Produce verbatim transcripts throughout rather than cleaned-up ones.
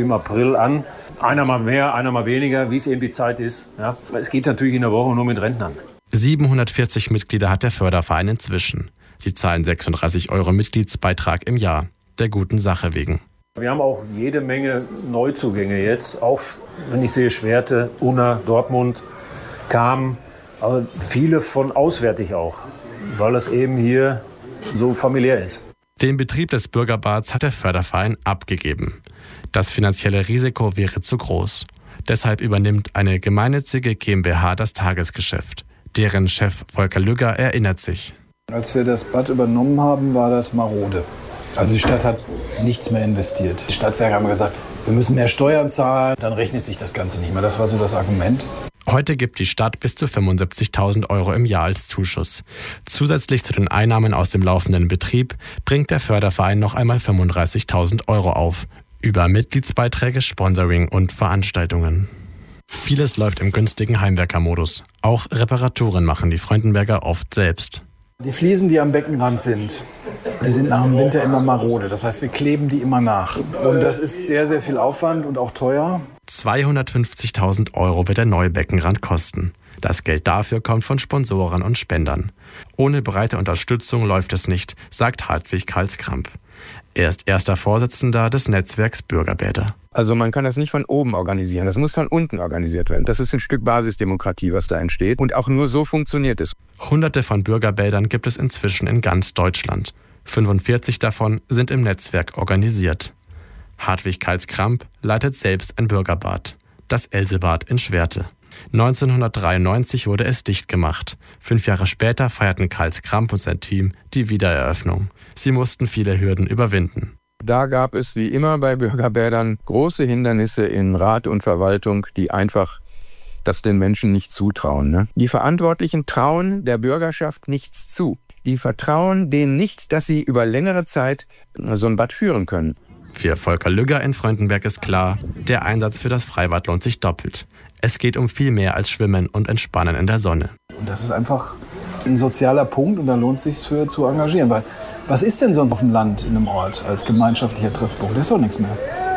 im April an. Einer mal mehr, einer mal weniger, wie es eben die Zeit ist. Ja. Es geht natürlich in der Woche nur mit Rentnern. siebenhundertvierzig Mitglieder hat der Förderverein inzwischen. Sie zahlen sechsunddreißig Euro Mitgliedsbeitrag im Jahr, der guten Sache wegen. Wir haben auch jede Menge Neuzugänge jetzt, auch wenn ich sehe Schwerte, Unna, Dortmund, Kam, aber viele von auswärtig auch, weil das eben hier so familiär ist. Den Betrieb des Bürgerbads hat der Förderverein abgegeben. Das finanzielle Risiko wäre zu groß. Deshalb übernimmt eine gemeinnützige GmbH das Tagesgeschäft. Deren Chef Volker Lügger erinnert sich. Als wir das Bad übernommen haben, war das marode. Also die Stadt hat nichts mehr investiert. Die Stadtwerke haben gesagt, wir müssen mehr Steuern zahlen, dann rechnet sich das Ganze nicht mehr. Das war so das Argument. Heute gibt die Stadt bis zu fünfundsiebzigtausend Euro im Jahr als Zuschuss. Zusätzlich zu den Einnahmen aus dem laufenden Betrieb bringt der Förderverein noch einmal fünfunddreißigtausend Euro auf. Über Mitgliedsbeiträge, Sponsoring und Veranstaltungen. Vieles läuft im günstigen Heimwerkermodus. Auch Reparaturen machen die Freudenberger oft selbst. Die Fliesen, die am Beckenrand sind, die sind nach dem Winter immer marode. Das heißt, wir kleben die immer nach. Und das ist sehr, sehr viel Aufwand und auch teuer. zweihundertfünfzigtausend Euro wird der neue Beckenrand kosten. Das Geld dafür kommt von Sponsoren und Spendern. Ohne breite Unterstützung läuft es nicht, sagt Hartwig Karlskramp. Er ist erster Vorsitzender des Netzwerks Bürgerbäder. Also man kann das nicht von oben organisieren, das muss von unten organisiert werden. Das ist ein Stück Basisdemokratie, was da entsteht. Und auch nur so funktioniert es. Hunderte von Bürgerbädern gibt es inzwischen in ganz Deutschland. fünfundvierzig davon sind im Netzwerk organisiert. Hartwig Karlskramp leitet selbst ein Bürgerbad, das Elsebad in Schwerte. neunzehnhundertdreiundneunzig wurde es dicht gemacht. Fünf Jahre später feierten Karlskramp und sein Team die Wiedereröffnung. Sie mussten viele Hürden überwinden. Da gab es wie immer bei Bürgerbädern große Hindernisse in Rat und Verwaltung, die einfach das den Menschen nicht zutrauen. Ne? Die Verantwortlichen trauen der Bürgerschaft nichts zu. Die vertrauen denen nicht, dass sie über längere Zeit so ein Bad führen können. Für Volker Lügger in Freudenberg ist klar, der Einsatz für das Freibad lohnt sich doppelt. Es geht um viel mehr als Schwimmen und Entspannen in der Sonne. Und das ist einfach ein sozialer Punkt und da lohnt es sich für zu engagieren. Weil was ist denn sonst auf dem Land in einem Ort als gemeinschaftlicher Treffpunkt? Da ist doch nichts mehr.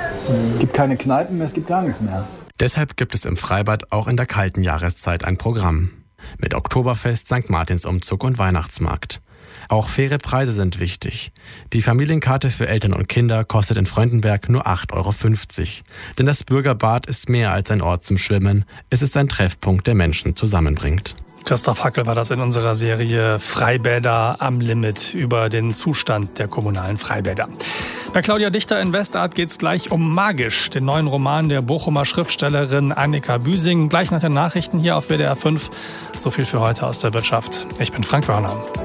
Es gibt keine Kneipen mehr, es gibt gar nichts mehr. Deshalb gibt es im Freibad auch in der kalten Jahreszeit ein Programm. Mit Oktoberfest, Sankt Martinsumzug und Weihnachtsmarkt. Auch faire Preise sind wichtig. Die Familienkarte für Eltern und Kinder kostet in Freudenberg nur acht Euro fünfzig. Denn das Bürgerbad ist mehr als ein Ort zum Schwimmen. Es ist ein Treffpunkt, der Menschen zusammenbringt. Christoph Hackel war das in unserer Serie Freibäder am Limit über den Zustand der kommunalen Freibäder. Bei Claudia Dichter in Westart geht es gleich um Magisch, den neuen Roman der Bochumer Schriftstellerin Annika Büsing. Gleich nach den Nachrichten hier auf W D R fünf. So viel für heute aus der Wirtschaft. Ich bin Frank Wörner.